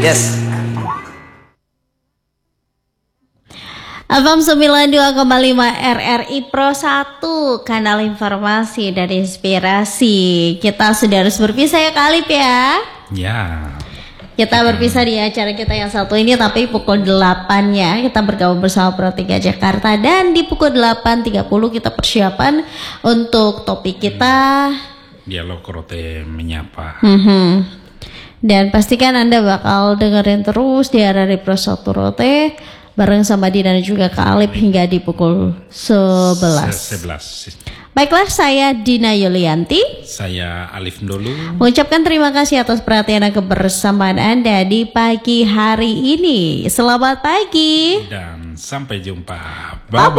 Yes. Abang 92,5 RRI Pro 1, kanal informasi dan inspirasi. Kita sudah harus berpisah ya Kak Alif ya. Ya. Kita berpisah di acara kita yang satu ini, tapi pukul 8 ya kita bergabung bersama Pro 3 Jakarta, dan di pukul 8.30 kita persiapan untuk topik kita Dialog Rote Menyapa. Dan pastikan Anda bakal dengerin terus di RRI Pro 1 Rote bareng sama Dina dan juga Kak Alif hingga di pukul 11. Baiklah, saya Dina Yulianti. Saya Alif Ndolu. Mengucapkan terima kasih atas perhatian dan kebersamaan Anda di pagi hari ini. Selamat pagi. Dan sampai jumpa. Bye-bye.